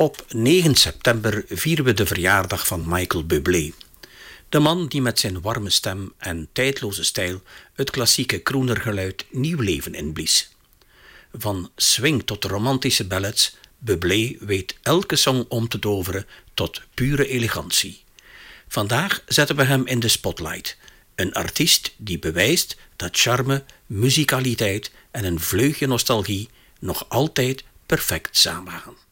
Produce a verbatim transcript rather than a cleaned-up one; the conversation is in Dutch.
Op negen september vieren we de verjaardag van Michael Bublé. De man die met zijn warme stem en tijdloze stijl het klassieke croonergeluid nieuw leven inblies. Van swing tot romantische ballads, Bublé weet elke song om te toveren tot pure elegantie. Vandaag zetten we hem in de spotlight. Een artiest die bewijst dat charme, muzikaliteit en een vleugje nostalgie nog altijd perfect samengaan.